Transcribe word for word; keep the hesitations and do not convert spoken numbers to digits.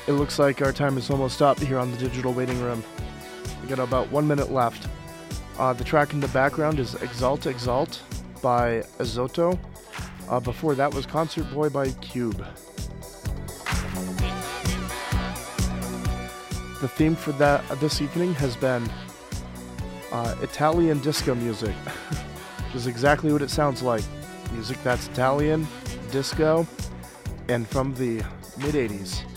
It looks like our time is almost up here on the digital waiting room. We got about one minute left. Uh, the track in the background is Exalt Exalt by Azoto. Uh, before that was Concert Boy by Cube. The theme for that uh, this evening has been uh, Italian disco music, which is exactly what it sounds like. Music that's Italian, disco, and from the mid eighties.